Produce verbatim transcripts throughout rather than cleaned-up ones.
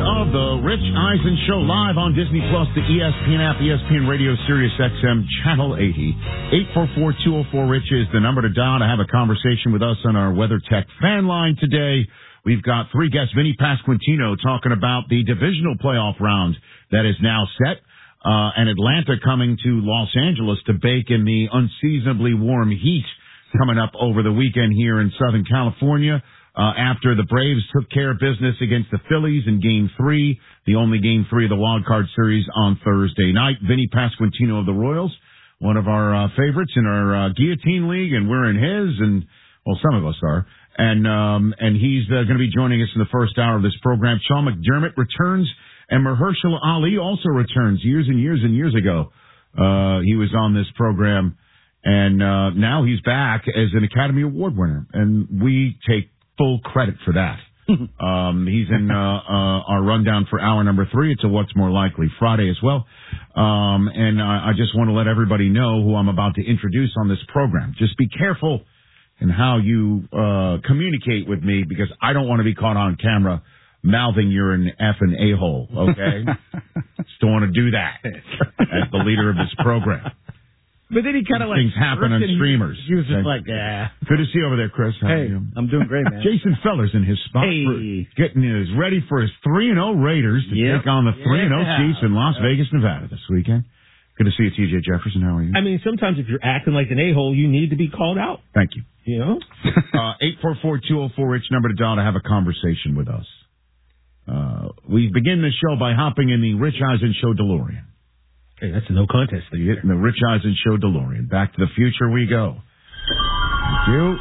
of the Rich Eisen Show live on Disney Plus, the E S P N app, E S P N Radio, Sirius X M, Channel eighty. eight four four, two oh four, Rich is the number to dial to have a conversation with us on our WeatherTech fan line today. We've got three guests, Vinny Pasquantino talking about the divisional playoff round that is now set, uh, and Atlanta coming to Los Angeles to bake in the unseasonably warm heat coming up over the weekend here in Southern California. Uh, after the Braves took care of business against the Phillies in Game three, the only Game three of the Wild Card Series on Thursday night. Vinny Pasquantino of the Royals, one of our uh, favorites in our uh, Guillotine League, and we're in his, and, well, some of us are. And um, and he's uh, going to be joining us in the first hour of this program. Sean McDermott returns, and Mahershala Ali also returns. Years and years and years ago, uh, he was on this program, and uh, now he's back as an Academy Award winner, and we take full credit for that. um, he's in uh, uh, our rundown for hour number three. It's a What's More Likely Friday as well. Um, and I, I just want to let everybody know who I'm about to introduce on this program. Just be careful in how you uh, communicate with me, because I don't want to be caught on camera mouthing you're an effing a-hole, okay? Just don't want to do that as the leader of this program. But then he kind of like... Things happen on streamers. He was just okay? like, yeah. Good to see you over there, Chris. How Hey, are you? I'm doing great, man. Jason Feller's in his spot. Hey. For getting his ready for his three and oh Raiders to Yep. take on the three and oh Yeah. Chiefs in Las Yep. Vegas, Nevada this weekend. Good to see you, T J Jefferson. How are you? I mean, sometimes if you're acting like an a-hole, you need to be called out. Thank you. You know? uh, eight four four, two oh four, Rich, number to dial to have a conversation with us. Uh, we begin the show by hopping in the Rich Eisen Show DeLorean. Hey, that's a no contest thing. In the Rich Eisen Show DeLorean. Back to the future we go. Thank you.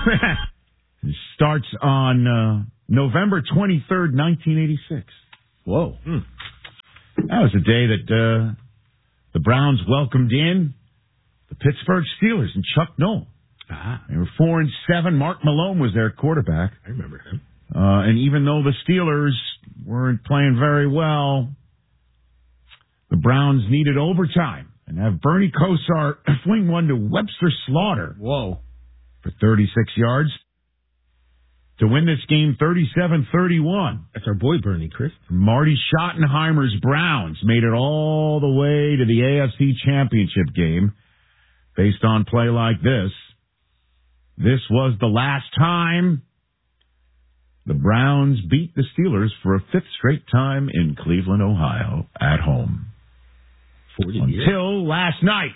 It starts on uh, November twenty-third, nineteen eighty-six. Whoa. Hmm. That was the day that uh, the Browns welcomed in the Pittsburgh Steelers and Chuck Noll. Ah. They were four and seven. Mark Malone was their quarterback. I remember him. Uh, and even though the Steelers weren't playing very well, the Browns needed overtime and have Bernie Kosar fling one to Webster Slaughter. Whoa. For thirty-six yards to win this game thirty-seven thirty-one. That's our boy Bernie, Chris. Marty Schottenheimer's Browns made it all the way to the A F C Championship game based on play like this. This was the last time the Browns beat the Steelers for a fifth straight time in Cleveland, Ohio, at home. forty Until years. last night.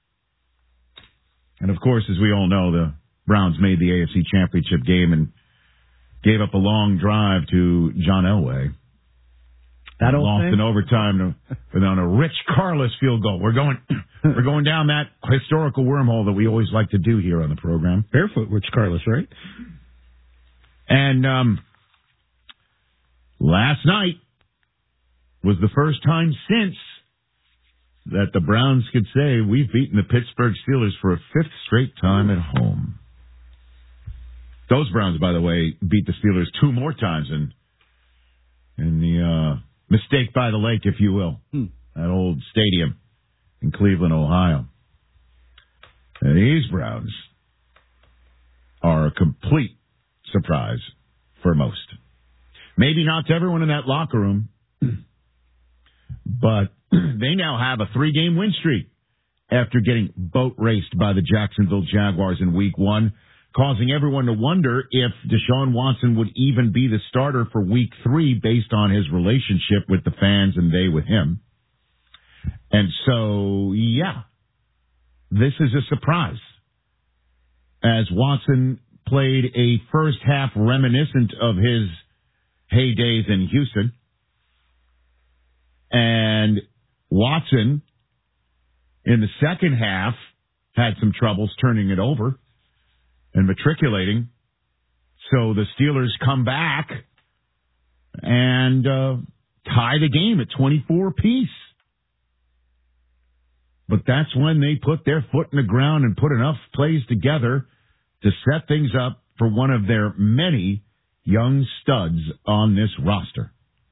And, of course, as we all know, the Browns made the A F C Championship game and gave up a long drive to John Elway. That old Lost thing? in overtime to, on a Rich Carlos field goal. We're going we're going down that historical wormhole that we always like to do here on the program. Barefoot Rich Carlos, right? And um, last night was the first time since that the Browns could say we've beaten the Pittsburgh Steelers for a fifth straight time at home. Those Browns, by the way, beat the Steelers two more times in in the uh, Mistake by the Lake, if you will, hmm. that old stadium in Cleveland, Ohio. And these Browns are a complete surprise for most. Maybe not to everyone in that locker room, but they now have a three-game win streak after getting boat raced by the Jacksonville Jaguars in week one, causing everyone to wonder if Deshaun Watson would even be the starter for week three based on his relationship with the fans and they with him. And so, yeah, this is a surprise. As Watson played a first half reminiscent of his heydays in Houston. And Watson, in the second half, had some troubles turning it over and matriculating. So the Steelers come back and uh, tie the game at twenty-four apiece. But that's when they put their foot in the ground and put enough plays together to set things up for one of their many young studs on this roster.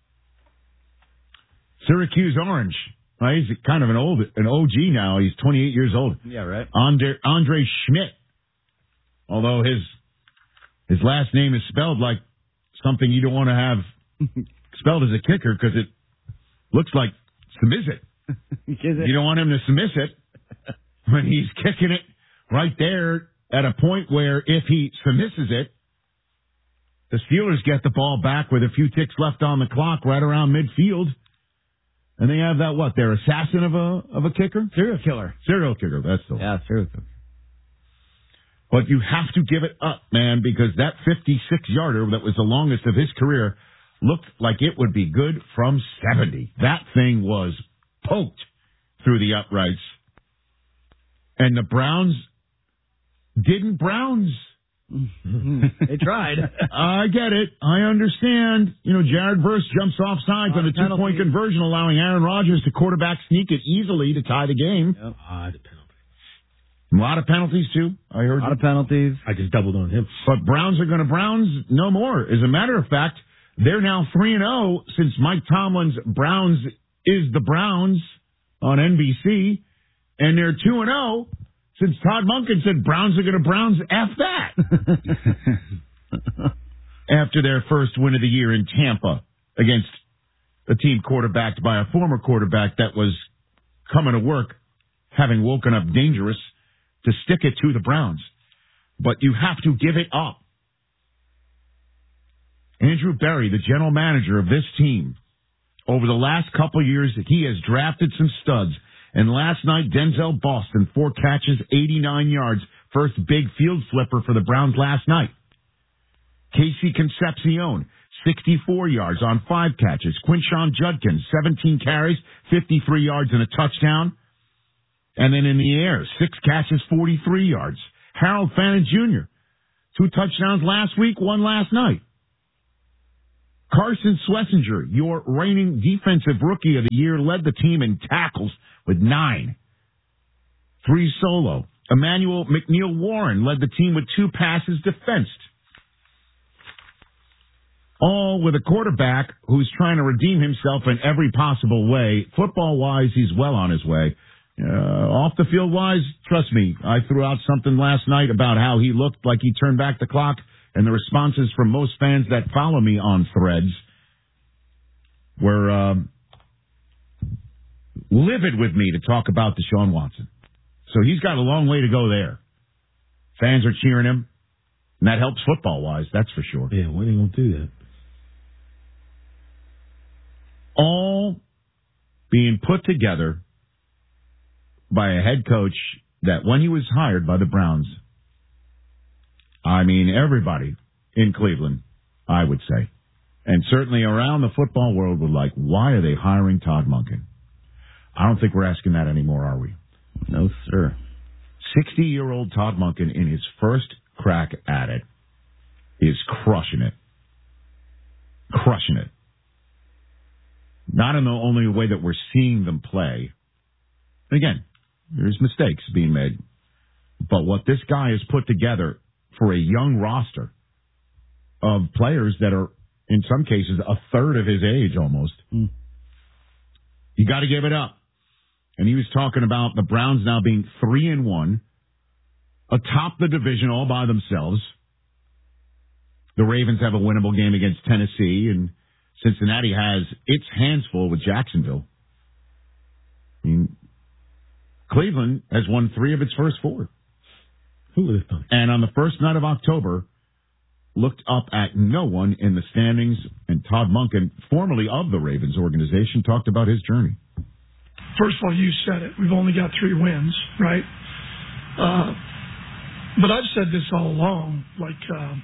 Syracuse Orange. Well, he's kind of an old, an O G now. He's twenty-eight years old. Yeah, right. Andre, Andre Schmidt. Although his his last name is spelled like something you don't want to have spelled as a kicker because it looks like submiss it. You don't want him to submiss it when he's kicking it right there at a point where if he submisses it, the Steelers get the ball back with a few ticks left on the clock right around midfield. And they have that, what, their assassin of a of a kicker? Serial killer. Serial kicker, that's the one. Yeah, serial killer. But you have to give it up, man, because that fifty-six-yarder that was the longest of his career looked like it would be good from seventy. That thing was poked through the uprights. And the Browns didn't Browns. They tried. I get it. I understand. You know, Jared Verse jumps off sides on a two-point conversion, allowing Aaron Rodgers to quarterback sneak it easily to tie the game. Yep. Ah, the penalty. A lot of penalties, too. I heard. A lot of penalties. I just doubled on him. But Browns are going to Browns no more. As a matter of fact, they're now three and oh since Mike Tomlin's Browns is the Browns on N B C. And they're two and oh since Todd Monken said Browns are going to Browns F that. After their first win of the year in Tampa against a team quarterbacked by a former quarterback that was coming to work, having woken up dangerous to stick it to the Browns. But you have to give it up. Andrew Berry, the general manager of this team, over the last couple of years, he has drafted some studs. And last night, Denzel Boston, four catches, eighty-nine yards, first big field flipper for the Browns last night. Casey Concepcion, sixty-four yards on five catches. Quinshon Judkins, seventeen carries, fifty-three yards and a touchdown. And then in the air, six catches, forty-three yards. Harold Fannin Junior, two touchdowns last week, one last night. Carson Schlesinger, your reigning defensive rookie of the year, led the team in tackles with nine. Three solo. Emmanuel McNeil Warren led the team with two passes defensed. All with a quarterback who's trying to redeem himself in every possible way. Football-wise, he's well on his way. Uh, off the field-wise, trust me, I threw out something last night about how he looked like he turned back the clock, and the responses from most fans that follow me on Threads were uh, livid with me to talk about Deshaun Watson. So he's got a long way to go there. Fans are cheering him, and that helps football-wise, that's for sure. Yeah, when are you going to do that? All being put together by a head coach that when he was hired by the Browns, I mean, everybody in Cleveland, I would say, and certainly around the football world were like, why are they hiring Todd Monken? I don't think we're asking that anymore, are we? No, sir. sixty-year-old Todd Monken in his first crack at it is crushing it. Crushing it. Not in the only way that we're seeing them play. Again, there's mistakes being made. But what this guy has put together for a young roster of players that are, in some cases, a third of his age almost, mm. you got to give it up. And he was talking about the Browns now being three and one, atop the division all by themselves. The Ravens have a winnable game against Tennessee, and Cincinnati has its hands full with Jacksonville. I mean, Cleveland has won three of its first four. Who would have thought? And on the first night of October, looked up at no one in the standings, and Todd Monken, formerly of the Ravens organization, talked about his journey. First of all, you said it. We've only got three wins, right? Uh, but I've said this all along. Like, uh,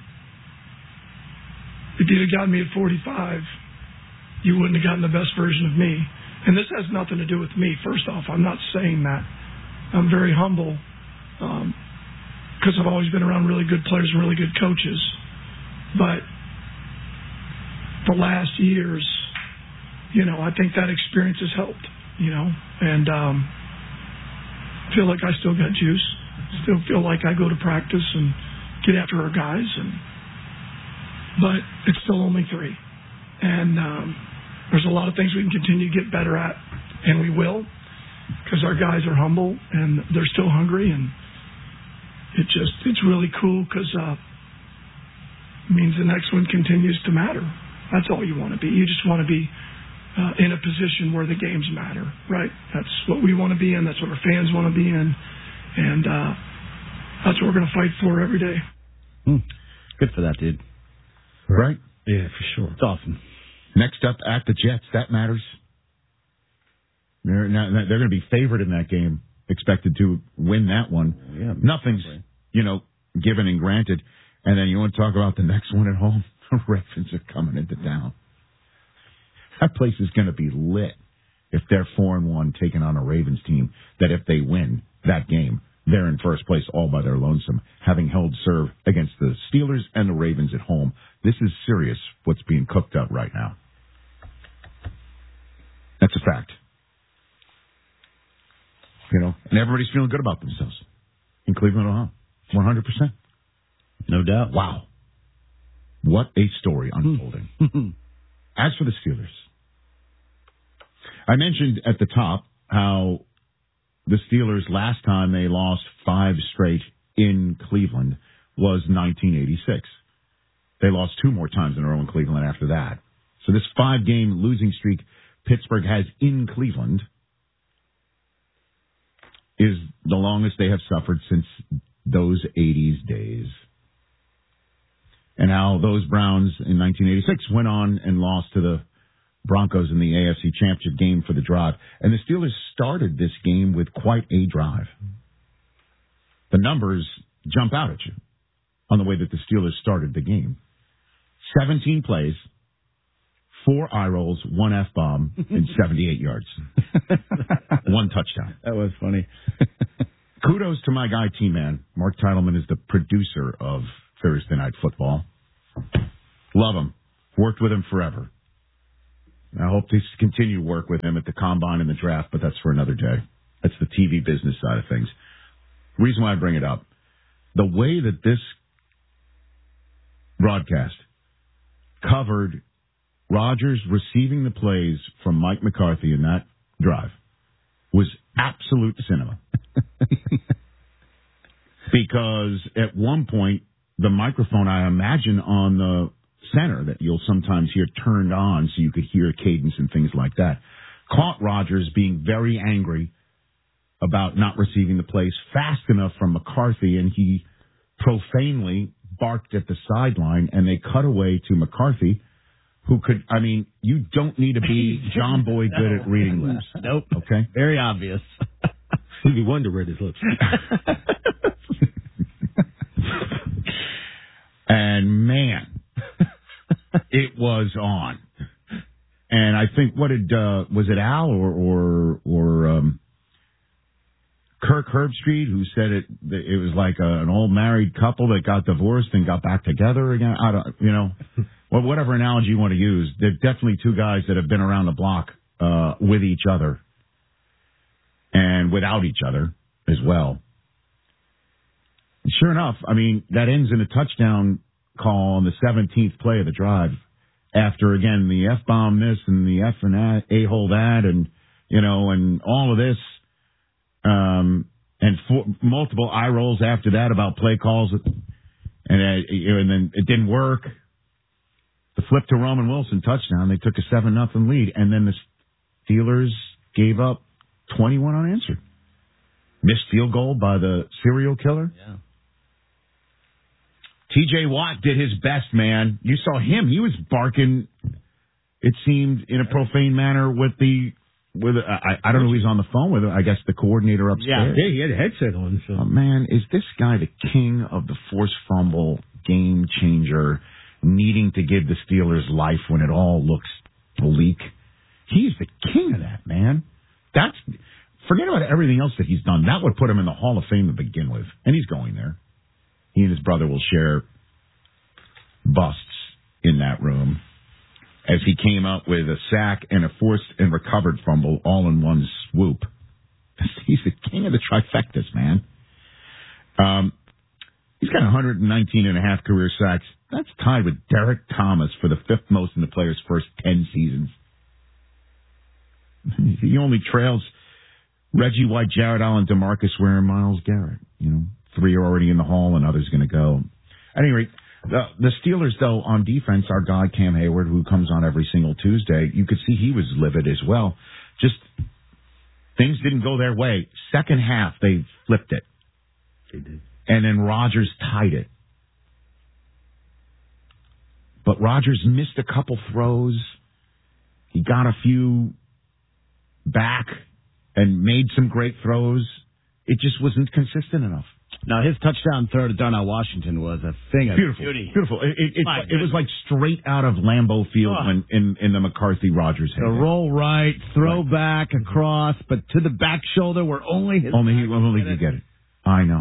if you'd have gotten me at forty-five, you wouldn't have gotten the best version of me. And this has nothing to do with me. First off, I'm not saying that. I'm very humble because um, I've always been around really good players and really good coaches. But the last years, you know, I think that experience has helped, you know, and um, feel like I still got juice. Still feel like I go to practice and get after our guys. And but it's still only three. And um, there's a lot of things we can continue to get better at, and we will, because our guys are humble and they're still hungry, and it just, it's really cool because uh, it means the next one continues to matter. That's all you want to be. You just want to be uh, in a position where the games matter, right? That's what we want to be in. That's what our fans want to be in. And uh, that's what we're going to fight for every day. Hmm. Good for that, dude. Right? Yeah, for sure. It's awesome. Next up at the Jets. That matters. They're, not, they're going to be favored in that game, expected to win that one. Yeah, Nothing's, probably. you know, given and granted. And then you want to talk about the next one at home? The Ravens are coming into town. That place is going to be lit if they're four and one taking on a Ravens team that if they win that game, they're in first place all by their lonesome, having held serve against the Steelers and the Ravens at home. This is serious what's being cooked up right now. That's a fact. You know, and everybody's feeling good about themselves in Cleveland, Ohio. one hundred percent. No doubt. Wow. What a story unfolding. As for the Steelers, I mentioned at the top how the Steelers last time they lost five straight in Cleveland was nineteen eighty-six. They lost two more times in a row in Cleveland after that. So this five-game losing streak Pittsburgh has in Cleveland is the longest they have suffered since those eighties days. And how those Browns in nineteen eighty-six went on and lost to the Broncos in the A F C Championship game for the drive. And the Steelers started this game with quite a drive. The numbers jump out at you on the way that the Steelers started the game. seventeen plays, four eye rolls, one F-bomb, and seventy-eight yards. One touchdown. That was funny. Kudos to my guy, T-Man. Mark Titleman is the producer of Thursday Night Football. Love him. Worked with him forever. I hope to continue to work with him at the Combine and the draft, but that's for another day. That's the T V business side of things. Reason why I bring it up, the way that this broadcast covered Rodgers receiving the plays from Mike McCarthy in that drive was absolute cinema. Because at one point, the microphone, I imagine, on the center that you'll sometimes hear turned on so you could hear cadence and things like that, caught Rodgers being very angry about not receiving the plays fast enough from McCarthy, and he profanely barked at the sideline, and they cut away to McCarthy, who could, I mean, you don't need to be John Boy good no. at reading lips. Nope. Okay? Very obvious. Stevie Wonder read his lips. And man, it was on. And I think, what did, uh, was it Al or, or, or, um, Kirk Herbstreit who said it, it was like a, an old married couple that got divorced and got back together again? I don't, you know, well, whatever analogy you want to use, they're definitely two guys that have been around the block, uh, with each other and without each other as well. Sure enough, I mean, that ends in a touchdown call on the seventeenth play of the drive after, again, the F-bomb this and the F and that, A-hole that, and, you know, and all of this, um, and four, multiple eye rolls after that about play calls, and, uh, and then it didn't work. The flip to Roman Wilson touchdown, they took a seven nothing lead, and then the Steelers gave up twenty-one unanswered. Missed field goal by the serial killer. Yeah. T J Watt did his best, man. You saw him. He was barking, it seemed, in a profane manner with the, with a, I, I don't know who he's on the phone with, I guess the coordinator upstairs. Yeah, yeah, he had a headset on. So. Oh, man, is this guy the king of the forced fumble, game changer, needing to give the Steelers life when it all looks bleak? He's the king of that, man. That's, forget about everything else that he's done. That would put him in the Hall of Fame to begin with. And he's going there. He and his brother will share busts in that room as he came up with a sack and a forced and recovered fumble all in one swoop. He's the king of the trifectas, man. Um, he's got one hundred nineteen and a half career sacks. That's tied with Derek Thomas for the fifth most in the player's first ten seasons. He only trails Reggie White, Jared Allen, DeMarcus Ware, and Myles Garrett. You know, three are already in the hall, and others going to go. At any rate, The, the Steelers, though, on defense, our guy Cam Hayward, who comes on every single Tuesday, you could see he was livid as well. Just things didn't go their way. Second half, they flipped it. They did. And then Rodgers tied it. But Rodgers missed a couple throws. He got a few back and made some great throws. It just wasn't consistent enough. Now, his touchdown throw to Darnell Washington was a thing of beautiful, beauty. Beautiful. It, it, it, it was like straight out of Lambeau Field oh. when, in, in the McCarthy-Rodgers heyday. The roll right, throw right. back, across, but to the back shoulder where only his only he only he get it. I know.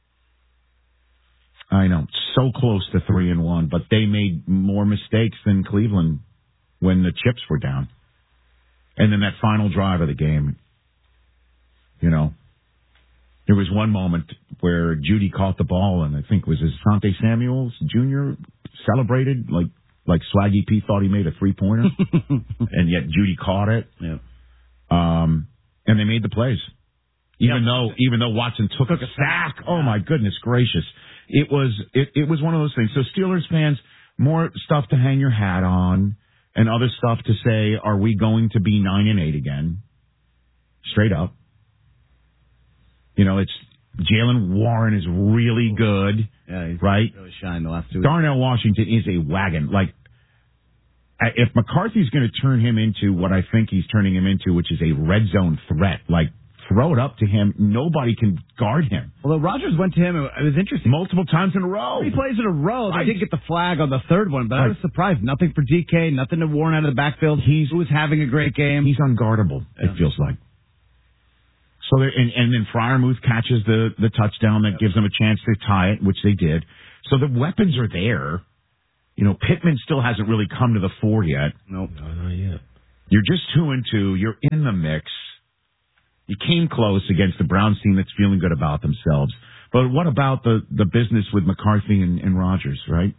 I know. So close to three and one, but they made more mistakes than Cleveland when the chips were down. And then that final drive of the game, you know, there was one moment where Judy caught the ball, and I think it was Asante Samuels Junior celebrated like like Swaggy P thought he made a three-pointer, and yet Judy caught it. Yeah. Um, and they made the plays. Even yep. though even though Watson took, took a sack. Yeah. Oh, my goodness gracious. It was it, it was one of those things. So Steelers fans, more stuff to hang your hat on and other stuff to say, are we going to be nine and eight again? Straight up. You know, it's Jalen Warren is really good, yeah, he's right? Really shined the last two. Darnell Washington is a wagon. Like, if McCarthy's going to turn him into what I think he's turning him into, which is a red zone threat, like throw it up to him. Nobody can guard him. Although Rodgers went to him, it was interesting. Multiple times in a row. Three plays in a row. Right. They did get the flag on the third one, but right. I was surprised. Nothing for D K, nothing to Warren out of the backfield. He's who was having a great game. He's unguardable, yeah. it feels like. So there, and, and then Freiermuth catches the, the touchdown that gives them a chance to tie it, which they did. So the weapons are there. You know, Pittman still hasn't really come to the fore yet. Nope. No, not yet. You're just two and two. You're in the mix. You came close against the Browns team that's feeling good about themselves. But what about the, the business with McCarthy and, and Rodgers, right?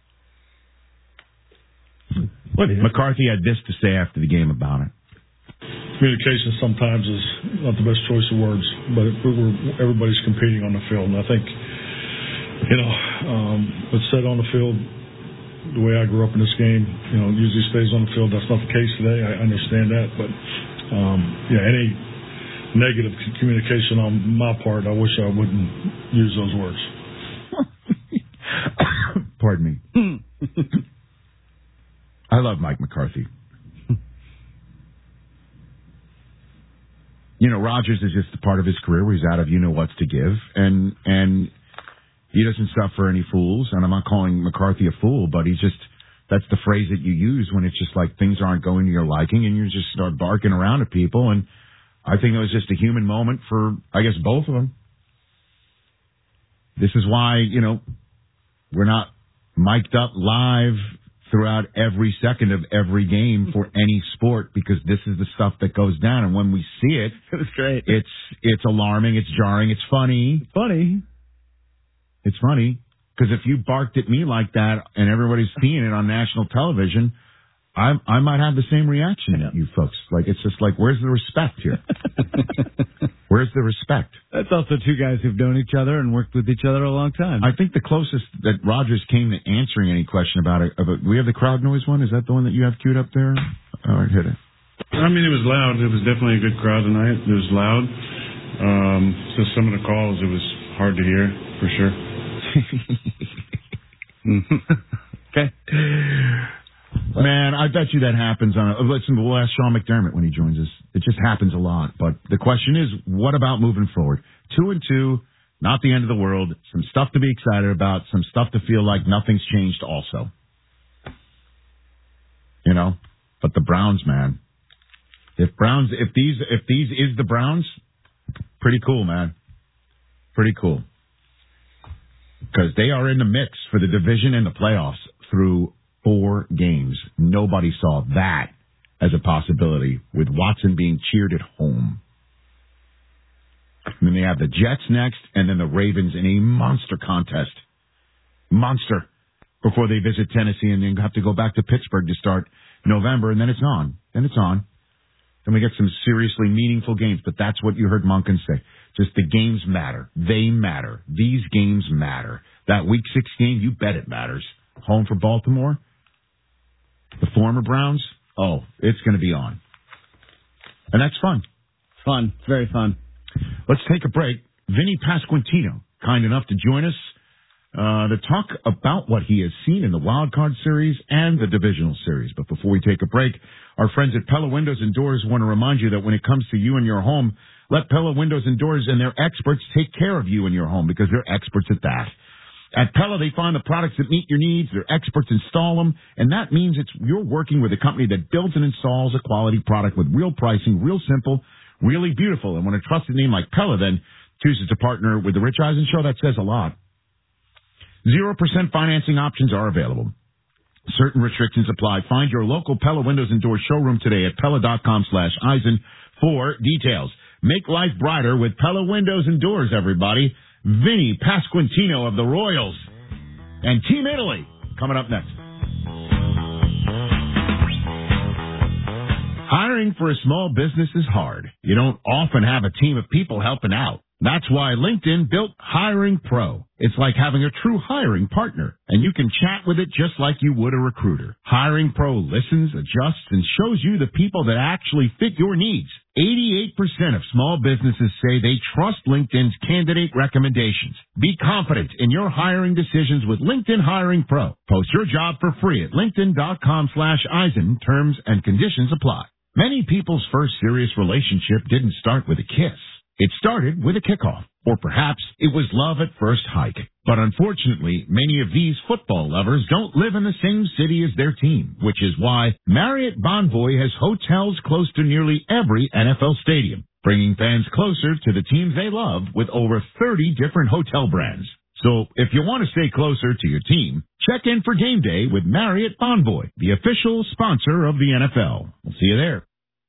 What McCarthy had this to say after the game about it. Communication sometimes is not the best choice of words, but it, we're, everybody's competing on the field. And I think, you know, um, what's said on the field, the way I grew up in this game, you know, usually stays on the field. That's not the case today. I understand that. But, um, yeah, any negative communication on my part, I wish I wouldn't use those words. Pardon me. I love Mike McCarthy. You know, Rodgers is just a part of his career where he's out of you-know-what's to give, and and he doesn't suffer any fools, and I'm not calling McCarthy a fool, but he's just, that's the phrase that you use when it's just like things aren't going to your liking, and you just start barking around at people, and I think it was just a human moment for, I guess, both of them. This is why, you know, we're not mic'd up live throughout every second of every game for any sport, because this is the stuff that goes down, and when we see it, it was great. It's it's alarming, it's jarring, it's funny. It's funny. It's funny because if you barked at me like that and everybody's seeing it on national television, I I might have the same reaction yeah. at you folks. Like, it's just like, where's the respect here? Where's the respect? That's also two guys who've known each other and worked with each other a long time. I think the closest that Rodgers came to answering any question about it, about, we have the crowd noise one? Is that the one that you have queued up there? All right, hit it. I mean, it was loud. It was definitely a good crowd tonight. It was loud. Um, so some of the calls, it was hard to hear, for sure. Okay. Man, I bet you that happens on a, listen, we'll ask Sean McDermott when he joins us. It just happens a lot. But the question is, what about moving forward? Two and two, not the end of the world. Some stuff to be excited about. Some stuff to feel like nothing's changed also. You know? But the Browns, man. If Browns, if these, if these is the Browns, pretty cool, man. Pretty cool. Because they are in the mix for the division and the playoffs through four games. Nobody saw that as a possibility, with Watson being cheered at home. And then they have the Jets next, and then the Ravens in a monster contest. Monster. Before they visit Tennessee, and then have to go back to Pittsburgh to start November, and then it's on. Then it's on. Then we get some seriously meaningful games, but that's what you heard Monken say. Just the games matter. They matter. These games matter. That Week six game, you bet it matters. Home for Baltimore, the former Browns. Oh, it's going to be on. And that's fun. Fun. Very fun. Let's take a break. Vinny Pasquantino, kind enough to join us uh, to talk about what he has seen in the Wild Card Series and the Divisional Series. But before we take a break, our friends at Pella Windows and Doors want to remind you that when it comes to you and your home, let Pella Windows and Doors and their experts take care of you and your home because they're experts at that. At Pella, they find the products that meet your needs. Their experts install them, and that means it's you're working with a company that builds and installs a quality product with real pricing, real simple, really beautiful. And when a trusted name like Pella then chooses to partner with the Rich Eisen Show, that says a lot. Zero percent financing options are available. Certain restrictions apply. Find your local Pella Windows and Doors showroom today at Pella.com slash Eisen for details. Make life brighter with Pella Windows and Doors, everybody. Vinny Pasquantino of the Royals and Team Italy coming up next. Hiring for a small business is hard. You don't often have a team of people helping out. That's why LinkedIn built Hiring Pro. It's like having a true hiring partner, and you can chat with it just like you would a recruiter. Hiring Pro listens, adjusts, and shows you the people that actually fit your needs. eighty-eight percent of small businesses say they trust LinkedIn's candidate recommendations. Be confident in your hiring decisions with LinkedIn Hiring Pro. Post your job for free at linkedin.com slash Eisen. Terms and conditions apply. Many people's first serious relationship didn't start with a kiss. It started with a kickoff, or perhaps it was love at first hike. But unfortunately, many of these football lovers don't live in the same city as their team, which is why Marriott Bonvoy has hotels close to nearly every N F L stadium, bringing fans closer to the teams they love with over thirty different hotel brands. So if you want to stay closer to your team, check in for game day with Marriott Bonvoy, the official sponsor of the N F L. We'll see you there.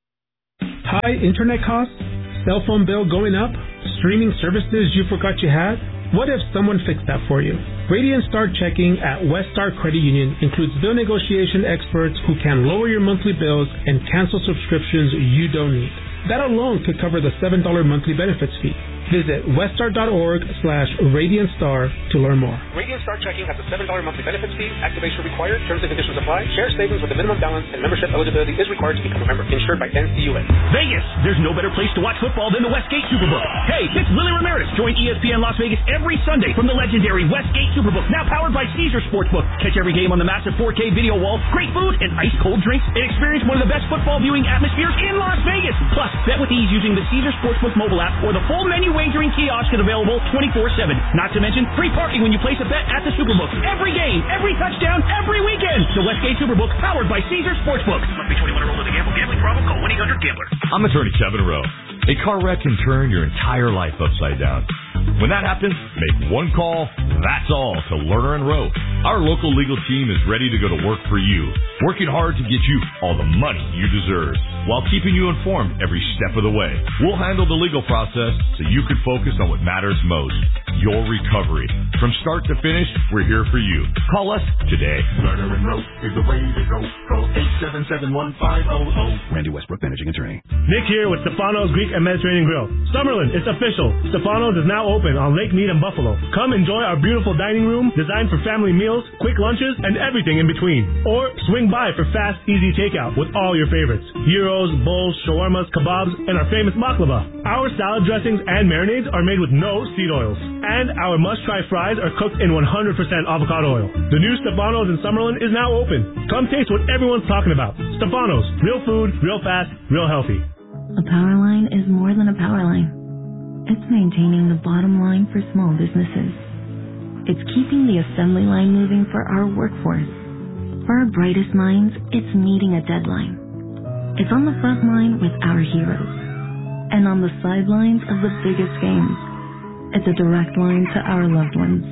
High internet costs? Cell phone bill going up? Streaming services you forgot you had? What if someone fixed that for you? Radiant Star Checking at West Star Credit Union includes bill negotiation experts who can lower your monthly bills and cancel subscriptions you don't need. That alone could cover the seven dollars monthly benefits fee. Visit weststar.org slash Radiant Star to learn more. Radiant Star Checking has a seven dollars monthly benefits fee. Activation required. Terms and conditions apply. Share savings with a minimum balance and membership eligibility is required to become a member. Insured by N C U A. Vegas! There's no better place to watch football than the Westgate Superbook. Hey, it's Willie Ramirez. Join E S P N Las Vegas every Sunday from the legendary Westgate Superbook, now powered by Caesars Sportsbook. Catch every game on the massive four K video wall, great food, and ice-cold drinks, and experience one of the best football viewing atmospheres in Las Vegas. Plus, bet with ease using the Caesars Sportsbook mobile app or the full menu wagering kiosk is available twenty-four seven. Not to mention free parking when you place a bet at the Superbook. Every game, every touchdown, every weekend. The Westgate Superbook, powered by Caesars Sportsbook. Must be twenty-one or older to gamble. Gambling problem? Call one eight hundred gambler. I'm attorney Kevin Rowe. A car wreck can turn your entire life upside down. When that happens, make one call, that's all, to Lerner and Rowe. Our local legal team is ready to go to work for you, working hard to get you all the money you deserve, while keeping you informed every step of the way. We'll handle the legal process so you can focus on what matters most, your recovery. From start to finish, we're here for you. Call us today. Lerner and Rowe is the way to go. Call eight seven seven, one five zero zero. Randy Westbrook, managing attorney. Nick here with Stefano's Greek and Mediterranean Grill. Summerlin, it's official. Stefano's is now open on Lake Mead and Buffalo. Come enjoy our beautiful dining room designed for family meals, quick lunches, and everything in between. Or swing by for fast, easy takeout with all your favorites. Gyros, bowls, shawarmas, kebabs, and our famous baklava. Our salad dressings and marinades are made with no seed oils. And our must-try fries are cooked in one hundred percent avocado oil. The new Stefano's in Summerlin is now open. Come taste what everyone's talking about. Stefano's. Real food, real fast, real healthy. A power line is more than a power line. It's maintaining the bottom line for small businesses. It's keeping the assembly line moving for our workforce. For our brightest minds, it's meeting a deadline. It's on the front line with our heroes. And on the sidelines of the biggest games. It's a direct line to our loved ones.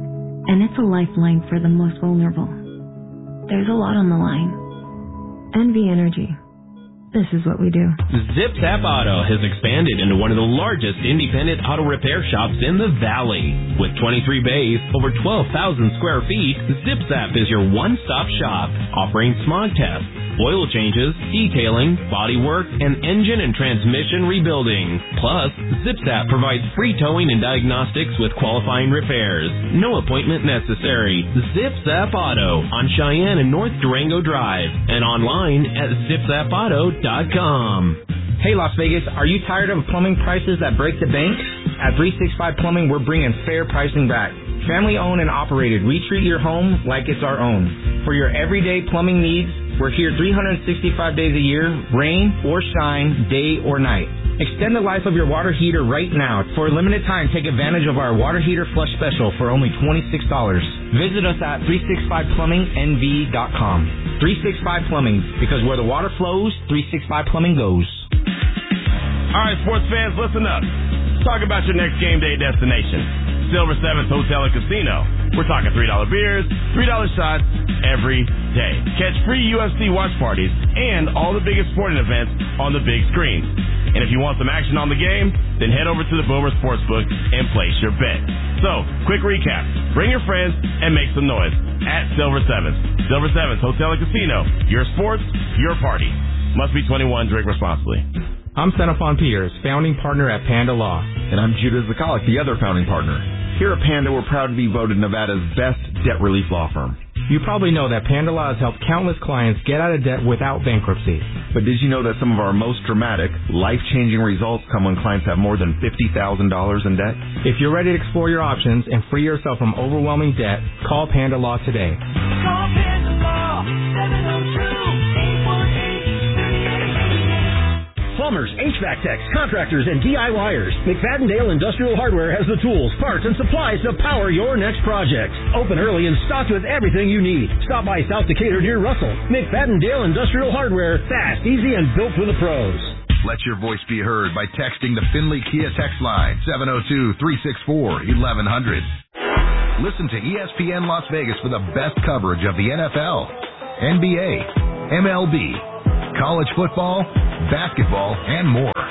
And it's a lifeline for the most vulnerable. There's a lot on the line. N V Energy. This is what we do. Zip Zap Auto has expanded into one of the largest independent auto repair shops in the Valley. With twenty-three bays, over twelve thousand square feet, Zip Zap is your one-stop shop, offering smog tests, oil changes, detailing, bodywork, and engine and transmission rebuilding. Plus, ZipZap provides free towing and diagnostics with qualifying repairs. No appointment necessary. ZipZap Auto on Cheyenne and North Durango Drive and online at zip zap auto dot com. Hey Las Vegas, are you tired of plumbing prices that break the bank? At three sixty-five Plumbing, we're bringing fair pricing back. Family owned and operated, we treat your home like it's our own. For your everyday plumbing needs, we're here three hundred sixty-five days a year, rain or shine, day or night. Extend the life of your water heater right now. For a limited time, take advantage of our water heater flush special for only twenty-six dollars. Visit us at three sixty-five plumbing n v dot com. three sixty-five Plumbing, because where the water flows, three sixty-five Plumbing goes. All right, sports fans, listen up. Let's talk about your next game day destination. Silver Sevens Hotel and Casino. We're talking three dollar beers, three dollar shots every day. Catch free U F C watch parties and all the biggest sporting events on the big screen. And if you want some action on the game, then head over to the Boomer Sportsbook and place your bet. So, quick recap. Bring your friends and make some noise at Silver Sevens. Silver Sevens Hotel and Casino. Your sports, your party. Must be twenty-one. Drink responsibly. I'm Xenophon Peters, founding partner at Panda Law. And I'm Judah Zakalik, the other founding partner. Here at Panda, we're proud to be voted Nevada's best debt relief law firm. You probably know that Panda Law has helped countless clients get out of debt without bankruptcy. But did you know that some of our most dramatic, life-changing results come when clients have more than fifty thousand dollars in debt? If you're ready to explore your options and free yourself from overwhelming debt, call Panda Law today. Call Panda Law, seven oh two, eight one eight, three eight eight eight. Plumbers, H V A C techs, contractors, and DIYers. McFadden-Dale Industrial Hardware has the tools, parts, and supplies to power your next project. Open early and stocked with everything you need. Stop by South Decatur near Russell. McFadden-Dale Industrial Hardware. Fast, easy, and built for the pros. Let your voice be heard by texting the Finley Kia text line, seven oh two, three six four, eleven hundred. Listen to E S P N Las Vegas for the best coverage of the N F L, N B A, M L B, college football, basketball, and more.